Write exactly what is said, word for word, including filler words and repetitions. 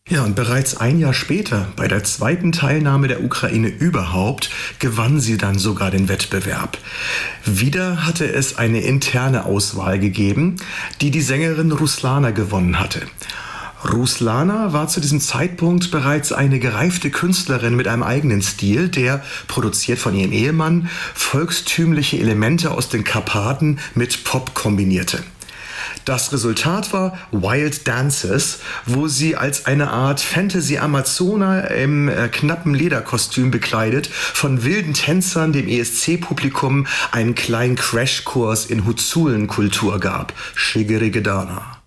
Ja, und bereits ein Jahr später, bei der zweiten Teilnahme der Ukraine überhaupt, gewann sie dann sogar den Wettbewerb. Wieder hatte es eine interne Auswahl gegeben, die die Sängerin Ruslana gewonnen hatte. Ruslana war zu diesem Zeitpunkt bereits eine gereifte Künstlerin mit einem eigenen Stil, der, produziert von ihrem Ehemann, volkstümliche Elemente aus den Karpaten mit Pop kombinierte. Das Resultat war Wild Dances, wo sie als eine Art Fantasy-Amazona im äh, knappen Lederkostüm bekleidet von wilden Tänzern dem E S C-Publikum einen kleinen Crashkurs in Huzulen-Kultur gab. Shigirigedana.